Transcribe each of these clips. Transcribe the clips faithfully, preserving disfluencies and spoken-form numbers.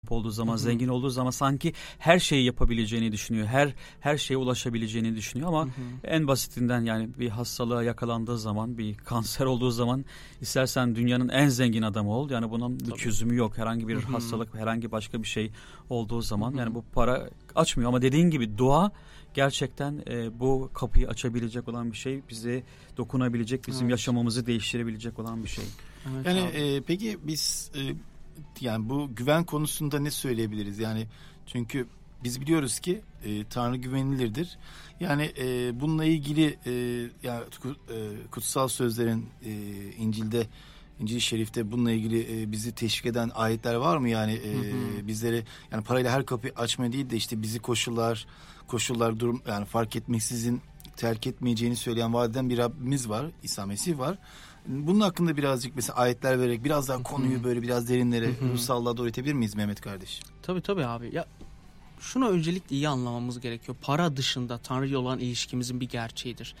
olduğu zaman, Hı hı. zengin olduğu zaman sanki her şeyi yapabileceğini düşünüyor. Her her şeye ulaşabileceğini düşünüyor ama hı hı. en basitinden yani bir hastalığa yakalandığı zaman, bir kanser olduğu zaman istersen dünyanın en zengin adamı ol. Yani bunun bir çözümü yok. Herhangi bir hı hı. hastalık, herhangi başka bir şey olduğu zaman hı hı. yani bu para açmıyor ama dediğin gibi dua gerçekten e, bu kapıyı açabilecek olan bir şey, bize dokunabilecek, bizim evet. yaşamamızı değiştirebilecek olan bir şey. Evet, yani e, peki biz e, yani bu güven konusunda ne söyleyebiliriz? Yani çünkü biz biliyoruz ki e, Tanrı güvenilirdir. Yani e, bununla ilgili e, yani e, kutsal sözlerin e, İncil'de, İncil-i Şerif'te bununla ilgili e, bizi teşvik eden ayetler var mı? Yani e, hı hı. bizleri yani parayla her kapıyı açma değil de işte bizi koşullar koşullar durum yani fark etmeksizin terk etmeyeceğini söyleyen vaat eden bir Rabbimiz var. İsa Mesih var. Bunun hakkında birazcık mesela ayetler vererek biraz daha konuyu böyle biraz derinlere, ruhsallığa doğru itebilir miyiz Mehmet kardeş? Tabii tabii abi. Ya şunu öncelikle iyi anlamamız gerekiyor. Para dışında Tanrı ile olan ilişkimizin bir gerçeğidir.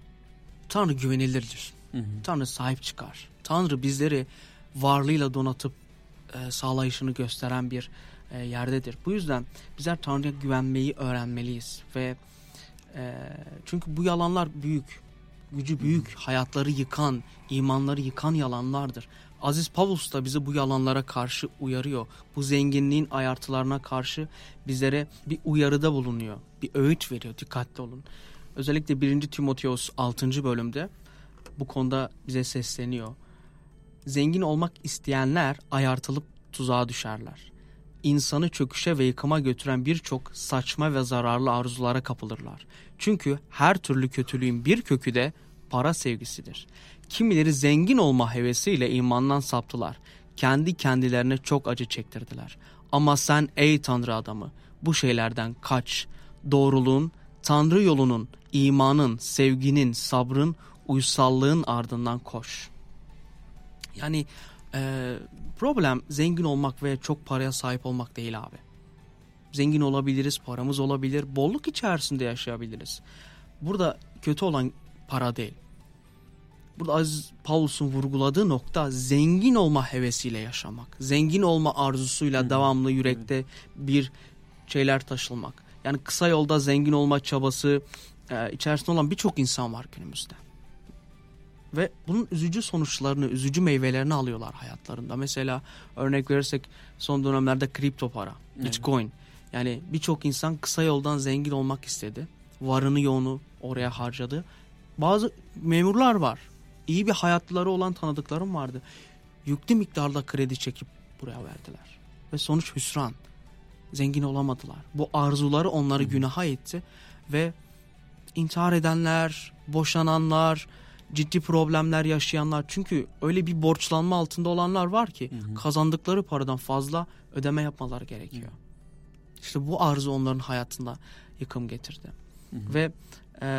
Tanrı güvenilirdir. Hı hı. Tanrı sahip çıkar. Tanrı bizleri varlığıyla donatıp e, sağlayışını gösteren bir e, yerdedir. Bu yüzden bizler Tanrı'ya güvenmeyi öğrenmeliyiz ve e, çünkü bu yalanlar büyük. Gücü büyük, hayatları yıkan, imanları yıkan yalanlardır. Aziz Pavlus da bizi bu yalanlara karşı uyarıyor. Bu zenginliğin ayartılarına karşı bizlere bir uyarıda bulunuyor. Bir öğüt veriyor, dikkatli olun. Özellikle birinci Timoteos altıncı bölümde bu konuda bize sesleniyor. Zengin olmak isteyenler ayartılıp tuzağa düşerler. İnsanı çöküşe ve yıkıma götüren birçok saçma ve zararlı arzulara kapılırlar. Çünkü her türlü kötülüğün bir kökü de para sevgisidir. Kimileri zengin olma hevesiyle imandan saptılar. Kendi kendilerine çok acı çektirdiler. Ama sen ey Tanrı adamı bu şeylerden kaç. Doğruluğun, Tanrı yolunun, imanın, sevginin, sabrın, uysallığın ardından koş. Yani e, problem zengin olmak ve çok paraya sahip olmak değil abi. Zengin olabiliriz, paramız olabilir, bolluk içerisinde yaşayabiliriz. Burada kötü olan para değil. Burada Aziz Pavlus'un vurguladığı nokta zengin olma hevesiyle yaşamak. Zengin olma arzusuyla Hı-hı. devamlı yürekte evet. bir şeyler taşılmak. Yani kısa yolda zengin olma çabası e, içerisinde olan birçok insan var günümüzde. Ve bunun üzücü sonuçlarını, üzücü meyvelerini alıyorlar hayatlarında. Mesela örnek verirsek son dönemlerde kripto para, evet. Bitcoin. Yani birçok insan kısa yoldan zengin olmak istedi. Varını yoğunu oraya harcadı. Bazı memurlar var. İyi bir hayatları olan tanıdıklarım vardı. Yüklü miktarda kredi çekip buraya verdiler. Ve sonuç hüsran. Zengin olamadılar. Bu arzuları onları Hı. günaha itti. Ve intihar edenler, boşananlar, ciddi problemler yaşayanlar. Çünkü öyle bir borçlanma altında olanlar var ki Hı. kazandıkları paradan fazla ödeme yapmaları gerekiyor. Hı. İşte bu arzu onların hayatında yıkım getirdi. Hı hı. Ve e,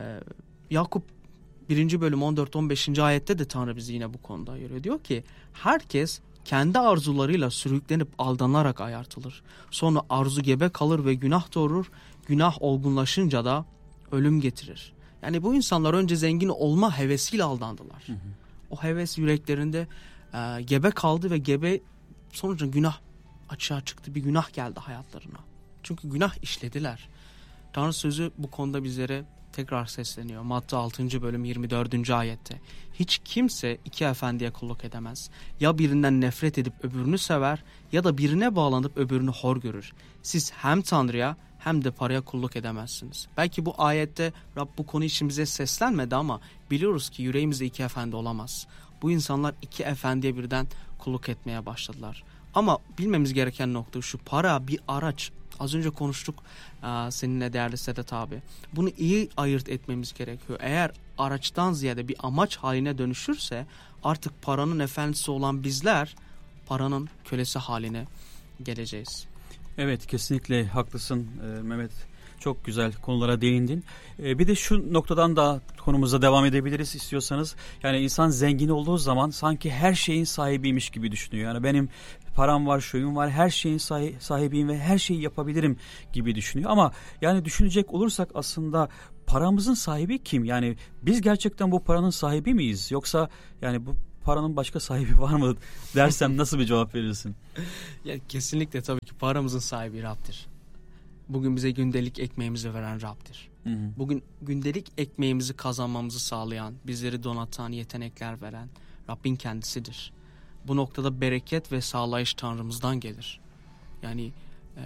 Yakup birinci bölüm on dört on beşinci ayette de Tanrı bizi yine bu konuda ayırıyor. Diyor ki herkes kendi arzularıyla sürüklenip aldanarak ayartılır. Sonra arzu gebe kalır ve günah doğurur. Günah olgunlaşınca da ölüm getirir. Yani bu insanlar önce zengin olma hevesiyle aldandılar. Hı hı. O heves yüreklerinde e, gebe kaldı ve gebe sonuçta günah açığa çıktı. Bir günah geldi hayatlarına. Çünkü günah işlediler. Tanrı sözü bu konuda bizlere tekrar sesleniyor. Matta altıncı bölüm yirmi dördüncü ayette. Hiç kimse iki efendiye kulluk edemez. Ya birinden nefret edip öbürünü sever ya da birine bağlanıp öbürünü hor görür. Siz hem Tanrı'ya hem de paraya kulluk edemezsiniz. Belki bu ayette Rab bu konu için bize seslenmedi ama biliyoruz ki yüreğimizde iki efendi olamaz. Bu insanlar iki efendiye birden kulluk etmeye başladılar. Ama bilmemiz gereken nokta şu: para bir araç. Az önce konuştuk seninle değerli Sedat abi. Bunu iyi ayırt etmemiz gerekiyor. Eğer araçtan ziyade bir amaç haline dönüşürse artık paranın efendisi olan bizler paranın kölesi haline geleceğiz. Evet, kesinlikle haklısın Mehmet. Çok güzel konulara değindin. Ee, bir de şu noktadan da konumuza devam edebiliriz istiyorsanız. Yani insan zengin olduğu zaman sanki her şeyin sahibiymiş gibi düşünüyor. Yani benim param var, şuyum var, her şeyin sahibiyim ve her şeyi yapabilirim gibi düşünüyor. Ama yani düşünecek olursak aslında paramızın sahibi kim? Yani biz gerçekten bu paranın sahibi miyiz? Yoksa yani bu paranın başka sahibi var mı dersem nasıl bir cevap verirsin? Ya kesinlikle tabii ki paramızın sahibi Rab'dir. Bugün bize gündelik ekmeğimizi veren Rab'dir. Hı hı. Bugün gündelik ekmeğimizi kazanmamızı sağlayan, bizleri donatan, yetenekler veren Rabbin kendisidir. Bu noktada bereket ve sağlayış Tanrımızdan gelir. Yani e,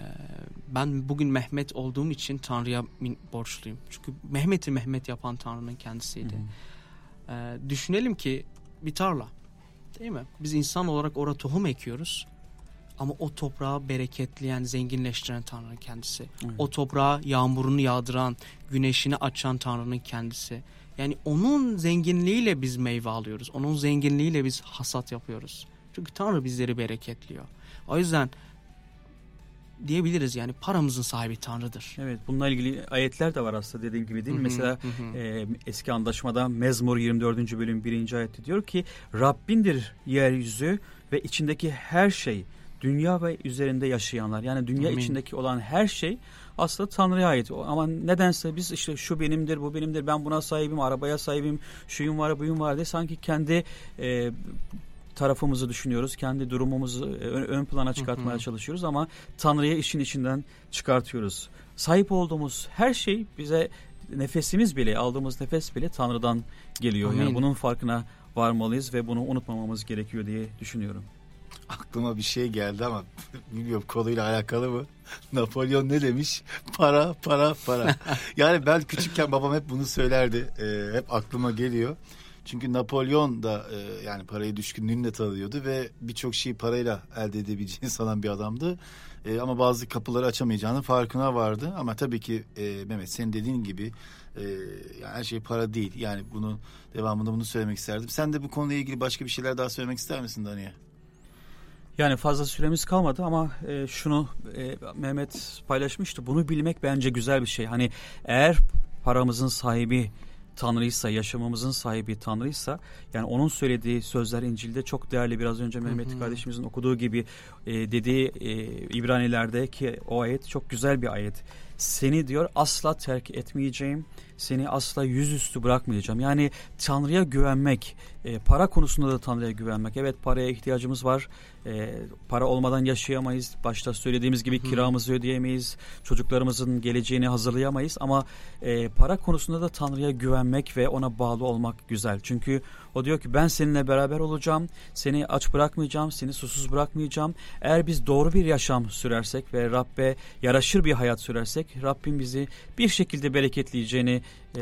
ben bugün Mehmet olduğum için Tanrı'ya borçluyum. Çünkü Mehmet'i Mehmet yapan Tanrı'nın kendisiydi. Hı hı. E, düşünelim ki bir tarla, değil mi? Biz insan olarak orada tohum ekiyoruz. Ama o toprağı bereketleyen, zenginleştiren Tanrı'nın kendisi. Hı. O toprağa yağmurunu yağdıran, güneşini açan Tanrı'nın kendisi. Yani onun zenginliğiyle biz meyve alıyoruz. Onun zenginliğiyle biz hasat yapıyoruz. Çünkü Tanrı bizleri bereketliyor. O yüzden diyebiliriz yani paramızın sahibi Tanrı'dır. Evet, bununla ilgili ayetler de var aslında dediğim gibi değil mi? Hı hı, Mesela hı. E, eski antlaşmada Mezmur yirmi dördüncü bölüm birinci ayette diyor ki Rabbindir yeryüzü ve içindeki her şey, dünya ve üzerinde yaşayanlar. Yani dünya Amin. içindeki olan her şey aslında Tanrı'ya ait. Ama nedense biz işte şu benimdir, bu benimdir, ben buna sahibim, arabaya sahibim, şuyum var, buyum var diye sanki kendi e, tarafımızı düşünüyoruz. Kendi durumumuzu ön, ön plana çıkartmaya hı hı. çalışıyoruz ama Tanrı'ya işin içinden çıkartıyoruz. Sahip olduğumuz her şey bize, nefesimiz bile, aldığımız nefes bile Tanrı'dan geliyor. Amin. Yani bunun farkına varmalıyız ve bunu unutmamamız gerekiyor diye düşünüyorum. Aklıma bir şey geldi ama bilmiyorum konuyla alakalı mı? Napolyon ne demiş? Para, para, para. Yani ben küçükken babam hep bunu söylerdi. Ee, hep aklıma geliyor. Çünkü Napolyon da e, yani parayı düşkünlüğünü de tanıyordu ve birçok şeyi parayla elde edebileceğini sanan bir adamdı. E, ama bazı kapıları açamayacağının farkına vardı. Ama tabii ki e, Mehmet senin dediğin gibi e, yani her şey para değil. Yani bunu devamında bunu söylemek isterdim. Sen de bu konuyla ilgili başka bir şeyler daha söylemek ister misin Daniye? Yani fazla süremiz kalmadı ama e, şunu e, Mehmet paylaşmıştı. Bunu bilmek bence güzel bir şey. Hani eğer paramızın sahibi Tanrıysa, yaşamamızın sahibi Tanrıysa, yani onun söylediği sözler İncil'de çok değerli. Biraz önce Mehmet hı hı. kardeşimizin okuduğu gibi e, dediği e, İbranilerdeki o ayet çok güzel bir ayet. Seni diyor asla terk etmeyeceğim, seni asla yüzüstü bırakmayacağım. Yani Tanrı'ya güvenmek, e, para konusunda da Tanrı'ya güvenmek. Evet, paraya ihtiyacımız var. E, para olmadan yaşayamayız. Başta söylediğimiz gibi Hı. kiramızı ödeyemeyiz. Çocuklarımızın geleceğini hazırlayamayız. Ama e, para konusunda da Tanrı'ya güvenmek ve ona bağlı olmak güzel. Çünkü o diyor ki ben seninle beraber olacağım. Seni aç bırakmayacağım, seni susuz bırakmayacağım. Eğer biz doğru bir yaşam sürersek ve Rabbe yaraşır bir hayat sürersek, Rabbim bizi bir şekilde bereketleyeceğini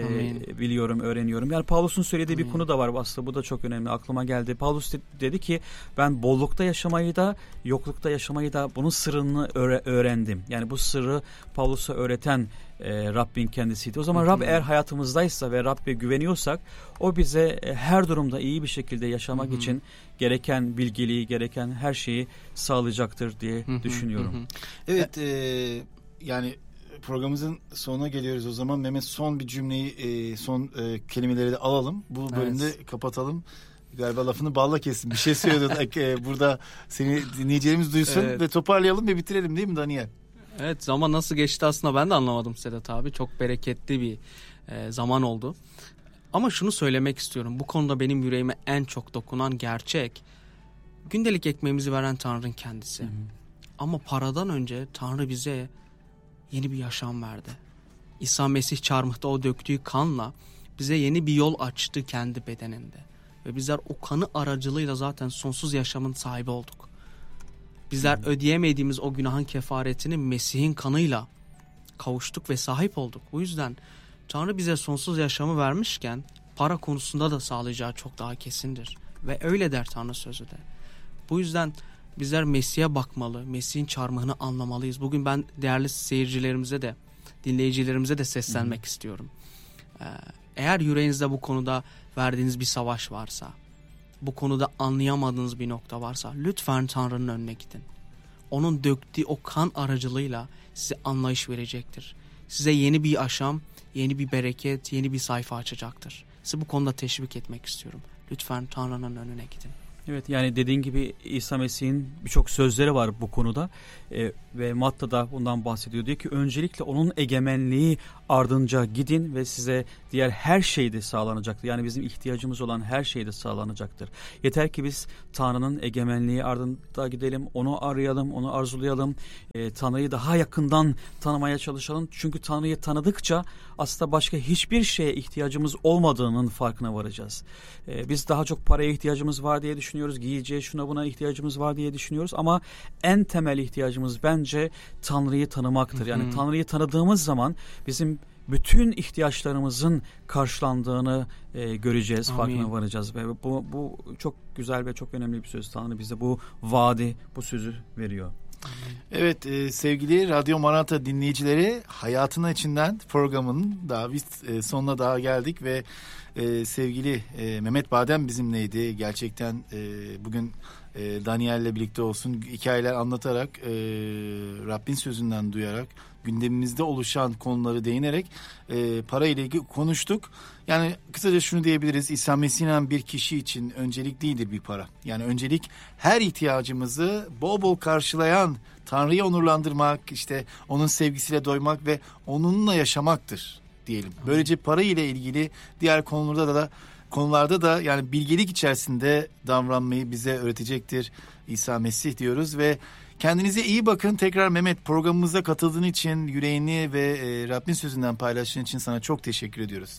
e, biliyorum, öğreniyorum. Yani Pavlus'un söylediği Amin. bir konu da var aslında. Bu da çok önemli. Aklıma geldi. Pavlus de, dedi ki ben bollukta yaşamayı da yoklukta yaşamayı da bunun sırrını öğre, öğrendim. Yani bu sırrı Pavlus'a öğreten e, Rabbin kendisiydi. O zaman Rab eğer hayatımızdaysa ve Rabbe güveniyorsak o bize e, her durumda iyi bir şekilde yaşamak Hı-hı. için gereken bilgeliği, gereken her şeyi sağlayacaktır diye Hı-hı. düşünüyorum. Hı-hı. Evet, e, yani programımızın sonuna geliyoruz o zaman. Mehmet son bir cümleyi, e, son e, kelimeleri de alalım. Bu bölümde evet. kapatalım. Galiba lafını balla kessin. Bir şey söylüyordun. e, burada seni dinleyicilerimiz duysun evet. ve toparlayalım ve bitirelim değil mi Daniel? Evet, zaman nasıl geçti aslında ben de anlamadım Sedat abi. Çok bereketli bir e, zaman oldu. Ama şunu söylemek istiyorum. Bu konuda benim yüreğime en çok dokunan gerçek. Gündelik ekmeğimizi veren Tanrı'nın kendisi. Hı hı. Ama paradan önce Tanrı bize yeni bir yaşam verdi. İsa Mesih çarmıhta o döktüğü kanla bize yeni bir yol açtı kendi bedeninde. Ve bizler o kanı aracılığıyla zaten sonsuz yaşamın sahibi olduk. Bizler hmm. ödeyemediğimiz o günahın kefaretini Mesih'in kanıyla kavuştuk ve sahip olduk. Bu yüzden Tanrı bize sonsuz yaşamı vermişken para konusunda da sağlayacağı çok daha kesindir. Ve öyle der Tanrı sözü de. Bu yüzden bizler Mesih'e bakmalı, Mesih'in çarmıhını anlamalıyız. Bugün ben değerli seyircilerimize de, dinleyicilerimize de seslenmek hmm. istiyorum. Ee, eğer yüreğinizde bu konuda verdiğiniz bir savaş varsa, bu konuda anlayamadığınız bir nokta varsa lütfen Tanrı'nın önüne gidin. Onun döktüğü o kan aracılığıyla size anlayış verecektir. Size yeni bir yaşam, yeni bir bereket, yeni bir sayfa açacaktır. Sizi bu konuda teşvik etmek istiyorum. Lütfen Tanrı'nın önüne gidin. Evet, yani dediğin gibi İsa Mesih'in birçok sözleri var bu konuda ee, ve Matta da bundan bahsediyor. Diyor ki öncelikle onun egemenliği ardınca gidin ve size diğer her şey de sağlanacaktır. Yani bizim ihtiyacımız olan her şey de sağlanacaktır. Yeter ki biz Tanrı'nın egemenliği ardında gidelim, onu arayalım, onu arzulayalım, ee, Tanrı'yı daha yakından tanımaya çalışalım. Çünkü Tanrı'yı tanıdıkça aslında başka hiçbir şeye ihtiyacımız olmadığının farkına varacağız. Ee, biz daha çok paraya ihtiyacımız var diye düşünüyoruz, giyeceğe şuna buna ihtiyacımız var diye düşünüyoruz ama en temel ihtiyacımız bence Tanrı'yı tanımaktır. Yani Hı-hı. Tanrı'yı tanıdığımız zaman bizim bütün ihtiyaçlarımızın karşılandığını e, göreceğiz, Amin. farkına varacağız ve bu bu çok güzel ve çok önemli bir söz. Tanrı bize bu vaadi, bu sözü veriyor. Evet e, sevgili Radyo Maranatha dinleyicileri, Hayatın İçinden programının daha biz e, sonuna daha geldik ve e, sevgili e, Mehmet Badem bizimleydi. Gerçekten e, bugün e, Daniel'le birlikte olsun hikayeler anlatarak, e, Rabbin sözünden duyarak, gündemimizde oluşan konuları değinerek e, para ile ilgili konuştuk. Yani kısaca şunu diyebiliriz: İsa Mesih'in bir kişi için öncelik değildir bir para. Yani öncelik her ihtiyacımızı bol bol karşılayan Tanrı'yı onurlandırmak, işte onun sevgisiyle doymak ve onunla yaşamaktır diyelim. Böylece para ile ilgili diğer konularda da konularda da yani bilgelik içerisinde davranmayı bize öğretecektir İsa Mesih diyoruz ve kendinize iyi bakın. Tekrar Mehmet, programımıza katıldığın için, yüreğini ve e, Rabbin sözünden paylaştığın için sana çok teşekkür ediyoruz.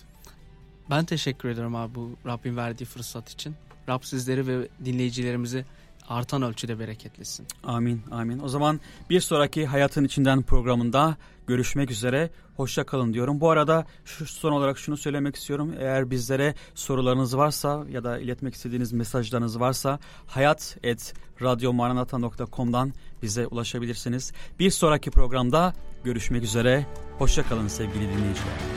Ben teşekkür ederim abi bu Rabbin verdiği fırsat için. Rab sizleri ve dinleyicilerimizi artan ölçüde bereketlesin. Amin, amin. O zaman bir sonraki Hayatın İçinden programında görüşmek üzere. Hoşça kalın diyorum. Bu arada şu son olarak şunu söylemek istiyorum. Eğer bizlere sorularınız varsa ya da iletmek istediğiniz mesajlarınız varsa hayat et radyomaranatha nokta com'dan bize ulaşabilirsiniz. Bir sonraki programda görüşmek üzere. Hoşça kalın sevgili dinleyiciler.